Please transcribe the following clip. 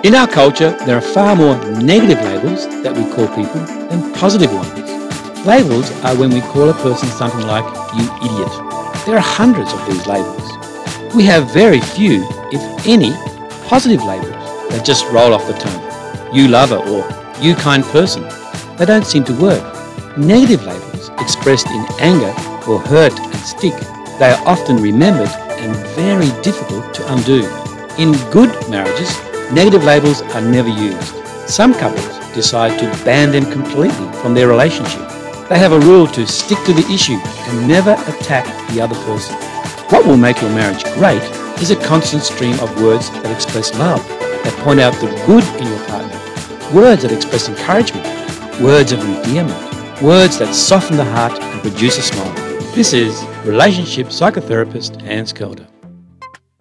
In our culture, there are far more negative labels that we call people than positive ones. Labels are when we call a person something like, "you idiot." There are hundreds of these labels. We have very few, if any, positive labels that just roll off the tongue. "You lover" or "you kind person." They don't seem to work. Negative labels expressed in anger or hurt and stick. They are often remembered and very difficult to undo. In good marriages, negative labels are never used. Some couples decide to ban them completely from their relationship. They have a rule to stick to the issue and never attack the other person. What will make your marriage great is a constant stream of words that express love, that point out the good in your partner, words that express encouragement, words of endearment, words that soften the heart and produce a smile. This is relationship psychotherapist Hans Kelder.